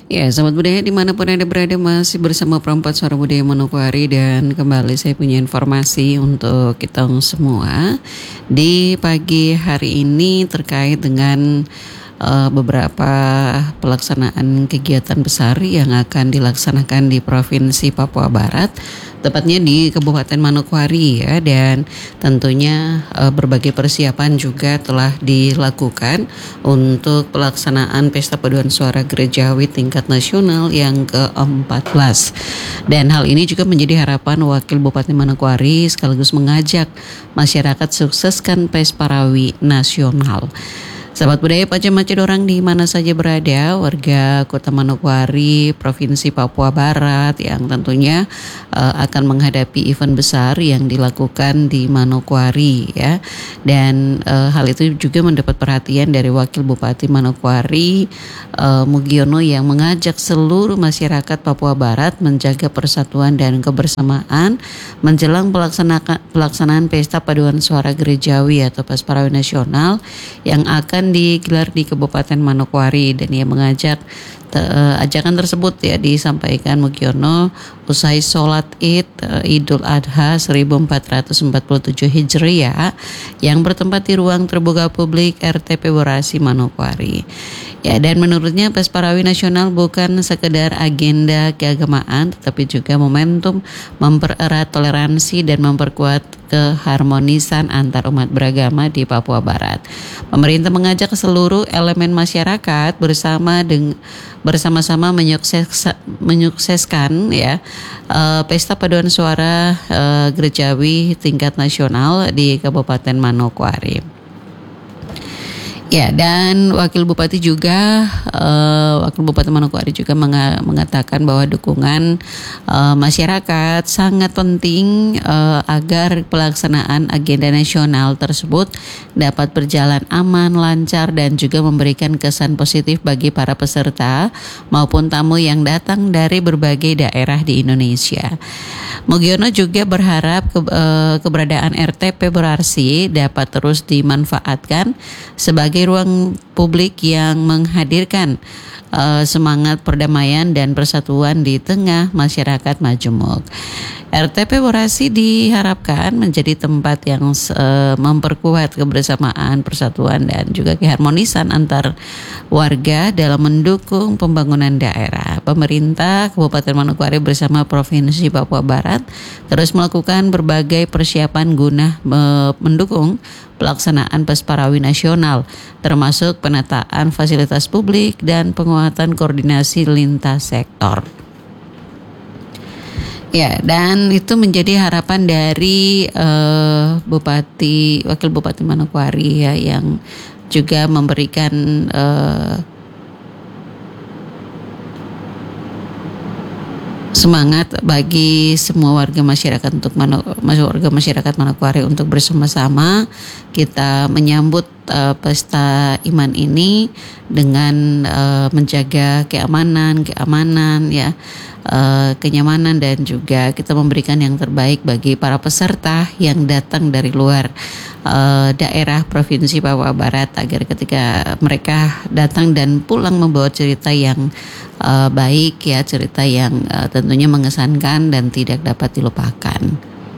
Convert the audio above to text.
Ya, sahabat budaya dimanapun Anda berada masih bersama Perempat Suara Budaya Manokwari dan kembali saya punya informasi untuk kita semua di pagi hari ini terkait dengan beberapa pelaksanaan kegiatan besar yang akan dilaksanakan di Provinsi Papua Barat, tepatnya di Kabupaten Manokwari ya, dan tentunya berbagai persiapan juga telah dilakukan untuk pelaksanaan Pesta Paduan Suara Gerejawi tingkat nasional yang ke-14. Dan hal ini juga menjadi harapan Wakil Bupati Manokwari sekaligus mengajak masyarakat sukseskan Pesparawi Nasional. Sahabat budaya macam-macam orang di mana saja berada, warga Kota Manokwari, Provinsi Papua Barat yang tentunya akan menghadapi event besar yang dilakukan di Manokwari ya. Dan hal itu juga mendapat perhatian dari Wakil Bupati Manokwari Mugiono yang mengajak seluruh masyarakat Papua Barat menjaga persatuan dan kebersamaan menjelang pelaksanaan Pesta Paduan Suara Gerejawi atau Pesparawi Nasional yang akan digelar di Kabupaten Manokwari. Dan ia mengajak ajakan tersebut ya disampaikan Mugiono usai sholat Idul Adha 1447 Hijriah yang bertempat di ruang terbuka publik RTP Borasi Manokwari. Ya, dan menurutnya Pesparawi Nasional bukan sekedar agenda keagamaan tetapi juga momentum mempererat toleransi dan memperkuat keharmonisan antar umat beragama di Papua Barat. Pemerintah mengajak seluruh elemen masyarakat bersama-sama menyukseskan ya Pesta Paduan Suara Gerejawi tingkat nasional di Kabupaten Manokwari. Ya, dan Wakil Bupati Manokwari juga mengatakan bahwa dukungan masyarakat sangat penting agar pelaksanaan agenda nasional tersebut dapat berjalan aman, lancar dan juga memberikan kesan positif bagi para peserta maupun tamu yang datang dari berbagai daerah di Indonesia. Mugiono juga berharap keberadaan RTP Borasi dapat terus dimanfaatkan sebagai ruang publik yang menghadirkan semangat perdamaian dan persatuan di tengah masyarakat majemuk. RTP Borasi diharapkan menjadi tempat yang memperkuat kebersamaan, persatuan dan juga keharmonisan antar warga dalam mendukung pembangunan daerah. Pemerintah Kabupaten Manokwari bersama Provinsi Papua Barat terus melakukan berbagai persiapan guna mendukung pelaksanaan Pesparawi Nasional, termasuk penataan fasilitas publik dan penguatan koordinasi lintas sektor. Ya, dan itu menjadi harapan dari Wakil Bupati Manokwari ya, yang juga memberikan semangat bagi semua warga masyarakat warga masyarakat Manokwari untuk bersama-sama kita menyambut pesta iman ini dengan menjaga keamanan ya, kenyamanan dan juga kita memberikan yang terbaik bagi para peserta yang datang dari luar daerah Provinsi Papua Barat agar ketika mereka datang dan pulang membawa cerita yang baik ya, cerita yang tentunya mengesankan dan tidak dapat dilupakan.